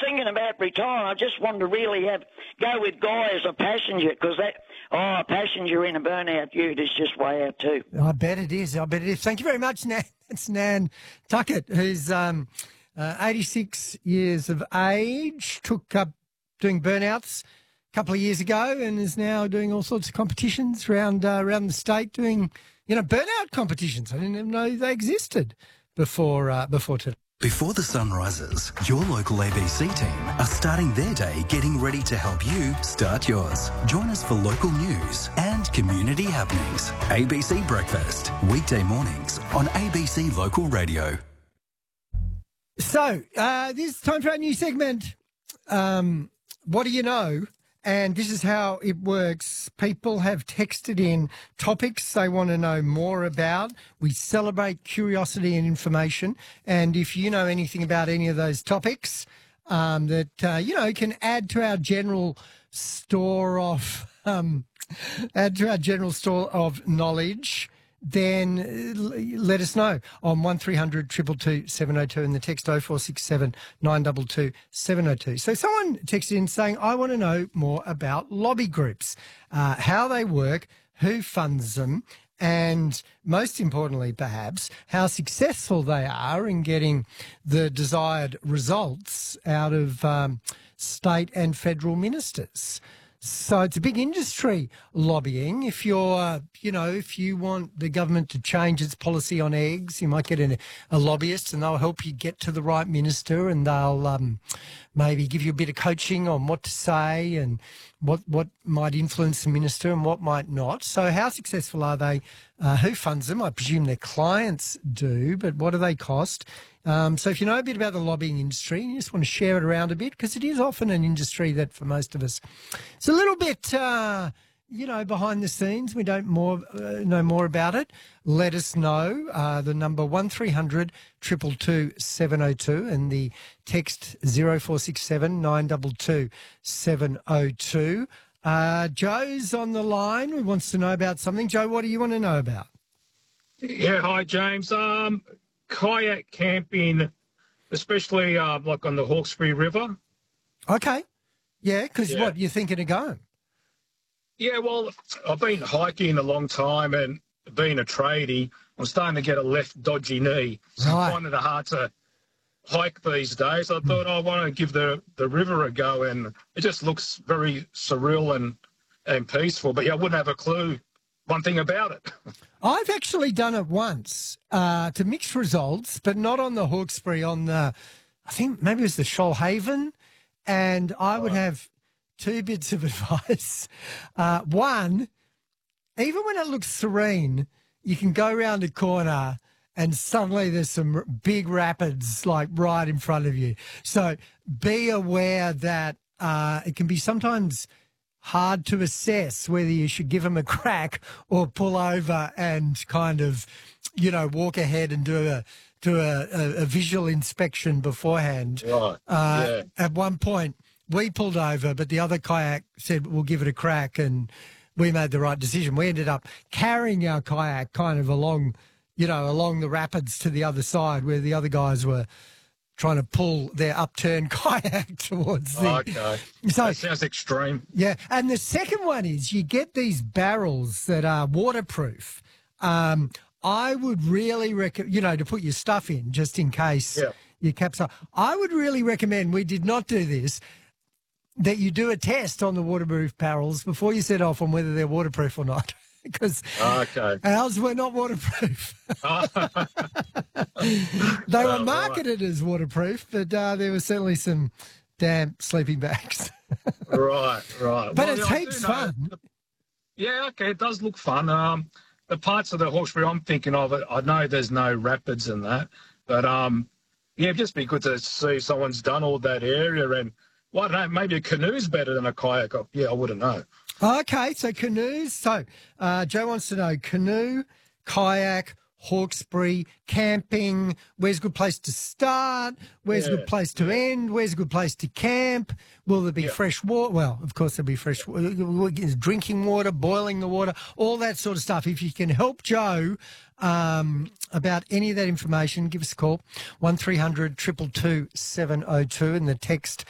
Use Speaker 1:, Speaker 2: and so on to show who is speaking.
Speaker 1: thinking about retiring. I just wanted to really go with Guy as a passenger, because a passenger in a burnout ute is just way out too.
Speaker 2: I bet it is. Thank you very much, Nan. It's Nan Tuckett, who's 86 years of age, took up doing burnouts a couple of years ago and is now doing all sorts of competitions around the state, doing, burnout competitions. I didn't even know they existed before today.
Speaker 3: Before the sun rises, your local ABC team are starting their day getting ready to help you start yours. Join us for local news and community happenings. ABC Breakfast, weekday mornings on ABC Local Radio.
Speaker 2: So, this is time for our new segment, What Do You Know? And this is how it works. People have texted in topics they want to know more about. We celebrate curiosity and information. And if you know anything about any of those topics that, can add to our general store of knowledge, then let us know on 1300 222 702 and the text 0467 922 702. So someone texted in saying, I want to know more about lobby groups, how they work, who funds them, and most importantly, perhaps, how successful they are in getting the desired results out of state and federal ministers. So it's a big industry, lobbying. If you're, if you want the government to change its policy on eggs, you might get a lobbyist and they'll help you get to the right minister, and they'll maybe give you a bit of coaching on what to say and what might influence the minister and what might not. So how successful are they? Who funds them? I presume their clients do, but what do they cost? So if you know a bit about the lobbying industry and you just want to share it around a bit, because it is often an industry that for most of us, it's a little bit, behind the scenes. We don't know more about it. Let us know. The number 1300 222 702 and the text 0467 922 702. Joe's on the line who wants to know about something. Joe, what do you want to know about?
Speaker 4: Yeah, hi, James. Kayak camping, especially like on the Hawkesbury River.
Speaker 2: Okay. Yeah, because what, you're thinking of going?
Speaker 4: Yeah, well, I've been hiking a long time, and being a tradie, I'm starting to get a left dodgy knee. So I'm finding it hard to hike these days. I thought I want to give the river a go, and it just looks very surreal and peaceful. But yeah, I wouldn't have a clue one thing about it.
Speaker 2: I've actually done it once to mixed results, but not on the Hawkesbury, on the, I think maybe it was the Shoalhaven, and I would have two bits of advice. One, even when it looks serene, you can go around a corner and suddenly there's some big rapids like right in front of you. So be aware that it can be sometimes hard to assess whether you should give them a crack or pull over and kind of, walk ahead and do a visual inspection beforehand.
Speaker 4: Right.
Speaker 2: At one point, we pulled over, but the other kayak said, we'll give it a crack, and we made the right decision. We ended up carrying our kayak kind of along the rapids to the other side where the other guys were trying to pull their upturned kayak towards the...
Speaker 4: Okay.
Speaker 2: So,
Speaker 4: that sounds extreme.
Speaker 2: Yeah, and the second one is you get these barrels that are waterproof. I would really recommend, to put your stuff in just in case you capsize. I would really recommend, we did not do this, that you do a test on the waterproof barrels before you set off on whether they're waterproof or not. Because ours were not waterproof. They were marketed as waterproof, but there were certainly some damp sleeping bags.
Speaker 4: Right.
Speaker 2: But it's heaps fun.
Speaker 4: It does look fun. The parts of the Hawkesbury I'm thinking of, I know there's no rapids in that, but it'd just be good to see someone's done all that area, and I don't know, maybe a canoe's better than a kayak. I wouldn't know.
Speaker 2: Okay, so canoes. So Joe wants to know canoe, kayak, Hawkesbury, camping. Where's a good place to start? Where's a good place to end? Where's a good place to camp? Will there be fresh water? Well, of course there'll be fresh water. Drinking water, boiling the water, all that sort of stuff. If you can help Joe about any of that information, give us a call, 1300 222 702 and the text